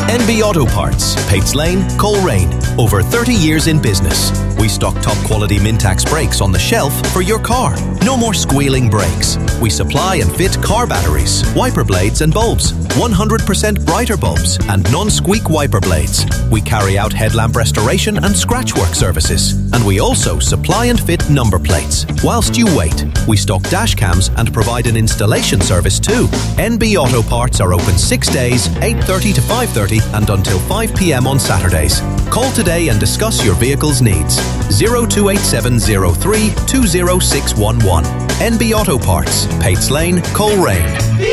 NB Auto Parts, Pates Lane, Coleraine. Over 30 years in business. We stock top quality Mintax brakes on the shelf for your car. No more squealing brakes. We supply and fit car batteries, wiper blades and bulbs, 100% brighter bulbs and non-squeak wiper blades. We carry out headlamp restoration and scratch work services. And we also supply and fit number plates. Whilst you wait, we stock dash cams and provide an installation service too. NB Auto Parts are open 6 days, 8:30 to 5:30 and until 5 p.m. on Saturdays. Call today and discuss your vehicle's needs. 028703 20611. NB Auto Parts, Pates Lane, Coleraine.